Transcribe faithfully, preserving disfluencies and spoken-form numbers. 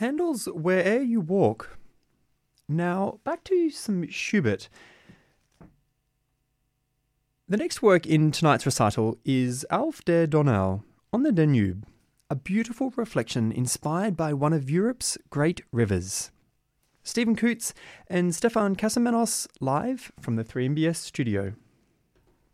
Handel's Where'er You Walk. Now, back to some Schubert. The next work in tonight's recital is Auf der Donau, on the Danube, a beautiful reflection inspired by one of Europe's great rivers. Stephen Coots and Stefan Casamenos live from the three M B S studio.